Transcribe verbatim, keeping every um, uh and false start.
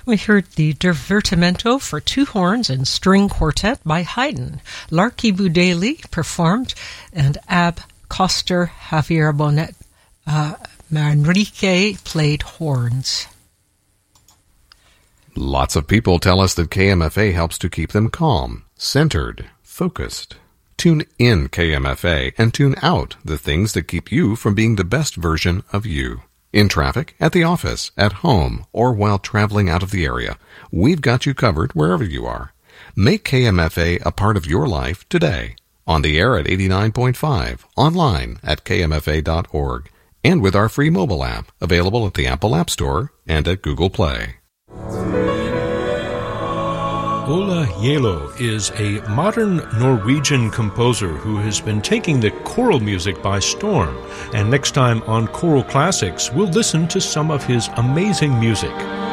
We heard the Divertimento for two horns and string quartet by Haydn. Larky Budeli performed, and Ab Coster Javier Bonet uh, Manrique played horns. Lots of people tell us that K M F A helps to keep them calm, centered, focused. Tune in K M F A and tune out the things that keep you from being the best version of you. In traffic, at the office, at home, or while traveling out of the area, we've got you covered wherever you are. Make K M F A a part of your life today. On the air at eighty-nine point five, online at k m f a dot org, and with our free mobile app, available at the Apple App Store and at Google Play. Ola Yelo is a modern Norwegian composer who has been taking the choral music by storm. And next time on Choral Classics, we'll listen to some of his amazing music.